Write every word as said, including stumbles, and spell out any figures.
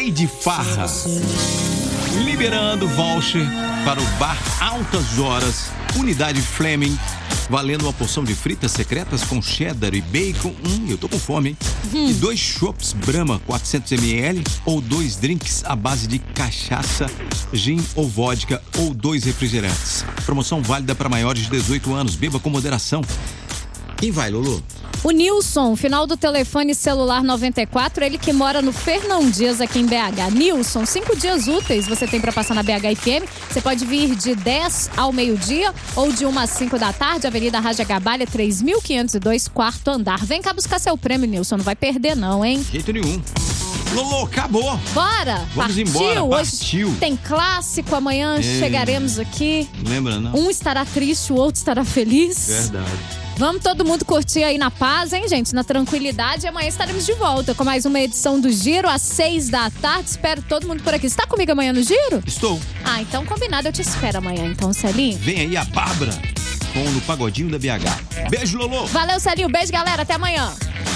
Rei de Farra. Liberando voucher para o bar Altas Horas, Unidade Fleming, valendo uma porção de fritas secretas com cheddar e bacon. Hum, eu tô com fome, hein? Hum. E dois chopps Brahma quatrocentos mililitros ou dois drinks à base de cachaça, gin ou vodka ou dois refrigerantes. Promoção válida para maiores de dezoito anos. Beba com moderação. Quem vai, Lulu? O Nilson, final do telefone celular noventa e quatro, ele que mora no Fernão Dias aqui em B H. Nilson, cinco dias úteis você tem para passar na B H F M. Você pode vir de dez ao meio-dia ou de uma às cinco da tarde, Avenida Raja Gabalha, três mil quinhentos e dois, quarto andar. Vem cá buscar seu prêmio, Nilson, não vai perder não, hein? De jeito nenhum. Lolo, acabou. Bora. Vamos partiu. embora, partiu. Hoje tem clássico, amanhã é. chegaremos aqui. Lembra, não? Um estará triste, o outro estará feliz. Verdade. Vamos todo mundo curtir aí na paz, hein, gente? Na tranquilidade. E amanhã estaremos de volta com mais uma edição do Giro às seis da tarde. Espero todo mundo por aqui. Você tá comigo amanhã no Giro? Estou. Ah, então combinado. Eu te espero amanhã, então, Celinho. Vem aí a Bárbara com o Pagodinho da B H. Beijo, Lolo. Valeu, Celinho. Beijo, galera. Até amanhã.